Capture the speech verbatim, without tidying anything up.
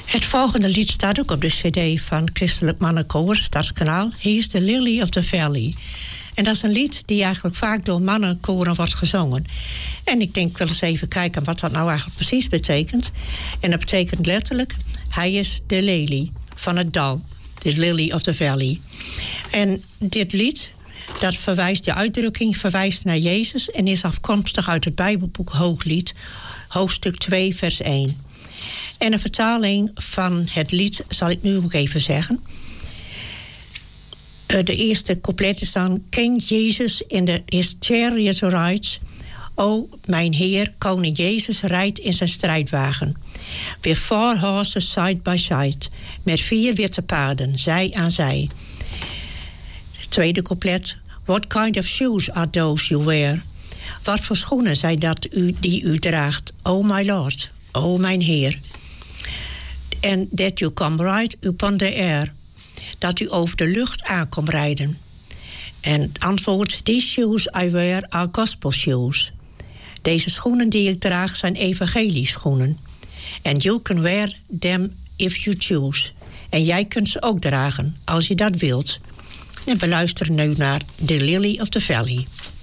Het volgende lied staat ook op de cd van Christelijk Mannenkoor, Stadskanaal. He is the Lily of the Valley. En dat is een lied die eigenlijk vaak door mannenkoren wordt gezongen. En ik denk wel eens even kijken wat dat nou eigenlijk precies betekent. En dat betekent letterlijk, hij is de lelie van het dal. The Lily of the Valley. En dit lied, dat verwijst, de uitdrukking verwijst naar Jezus en is afkomstig uit het Bijbelboek Hooglied, hoofdstuk twee, vers één. En een vertaling van het lied zal ik nu ook even zeggen. Uh, de eerste couplet is dan: King Jesus in the, his chariot rides. O, mijn Heer, koning Jezus rijdt in zijn strijdwagen. With four horses side by side. Met vier witte paarden, zij aan zij. Tweede couplet. What kind of shoes are those you wear? Wat voor schoenen zijn dat u, die u draagt? O my Lord, o mijn Heer. And that you come right upon the air. Dat u over de lucht aankomt rijden. En het antwoord: These shoes I wear are gospel shoes. Deze schoenen die ik draag zijn evangelieschoenen. And you can wear them if you choose. En jij kunt ze ook dragen als je dat wilt. En we luisteren nu naar The Lily of the Valley.